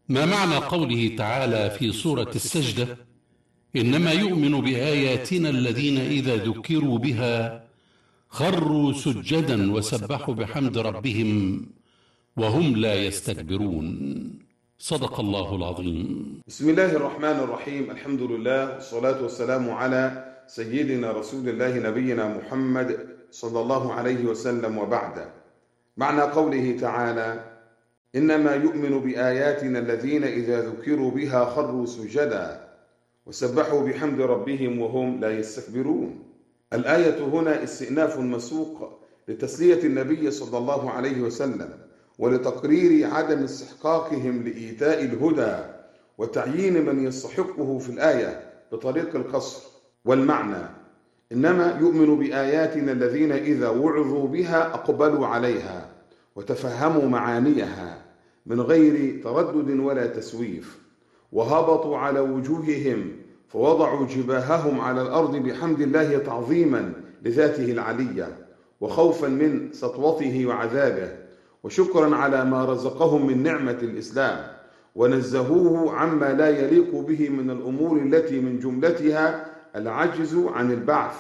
ما معنى قوله تعالى في سورة السجدة: إنما يؤمن بآياتنا الذين إذا ذكروا بها خروا سجدا وسبحوا بحمد ربهم وهم لا يستكبرون؟ صدق الله العظيم. بسم الله الرحمن الرحيم. الحمد لله والصلاة والسلام على سيدنا رسول الله نبينا محمد صلى الله عليه وسلم، وبعد. معنى قوله تعالى: إنما يؤمن بآياتنا الذين إذا ذكروا بها خروا سجدا وسبحوا بحمد ربهم وهم لا يستكبرون. الآية هنا استئناف مسوق لتسلية النبي صلى الله عليه وسلم ولتقرير عدم استحقاقهم لإيتاء الهدى وتعيين من يستحقه في الآية بطريق القصر. والمعنى: إنما يؤمن بآياتنا الذين إذا وعظوا بها أقبلوا عليها وتفهموا معانيها من غير تردد ولا تسويف، وهبطوا على وجوههم فوضعوا جباههم على الأرض بحمد الله تعظيما لذاته العلية وخوفا من سطوته وعذابه، وشكرا على ما رزقهم من نعمة الإسلام، ونزهوه عما لا يليق به من الأمور التي من جملتها العجز عن البعث،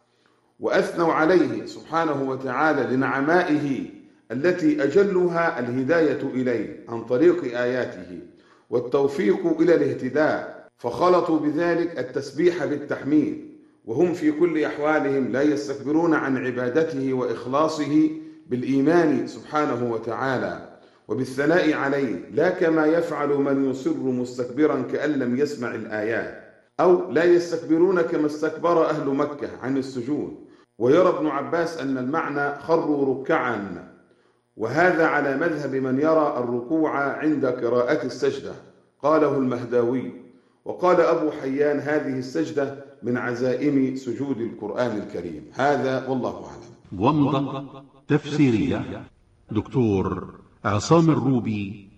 وأثنوا عليه سبحانه وتعالى لنعمائه التي أجلها الهداية إليه عن طريق آياته والتوفيق إلى الاهتداء، فخلطوا بذلك التسبيح بالتحميد، وهم في كل أحوالهم لا يستكبرون عن عبادته وإخلاصه بالإيمان سبحانه وتعالى وبالثناء عليه، لا كما يفعل من يصر مستكبرا كأن لم يسمع الآيات، أو لا يستكبرون كما استكبر أهل مكة عن السجود. ويرى ابن عباس أن المعنى خروا ركعا، وهذا على مذهب من يرى الركوع عند قراءة السجدة، قاله المهداوي. وقال أبو حيان: هذه السجدة من عزائم سجود القرآن الكريم. هذا والله أعلم. ومضة تفسيرية: دكتور عصام الروبي،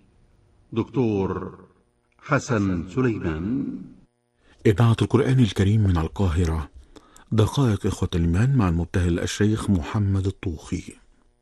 دكتور حسن سليمان. إذاعة القرآن الكريم من القاهرة. دقائق إخوة الإيمان مع المبتهل الشيخ محمد الطوخي.